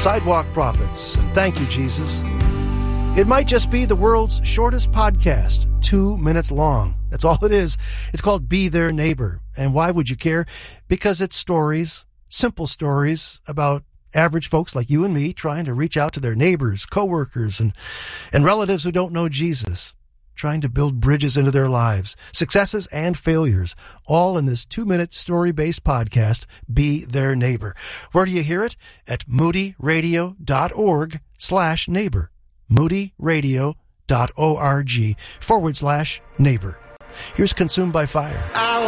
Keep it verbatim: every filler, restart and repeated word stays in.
Sidewalk Prophets, and thank you, Jesus. It might just be the world's shortest podcast, two minutes long. That's all it is. It's called Be Their Neighbor. And why would you care? Because it's stories, simple stories about average folks like you and me trying to reach out to their neighbors, coworkers, and, and relatives who don't know Jesus, trying to build bridges into their lives, successes and failures, all in this two-minute story-based podcast, Be Their Neighbor. Where do you hear it? At moodyradio.org slash neighbor. moodyradio.org forward slash neighbor. Here's Consumed by Fire.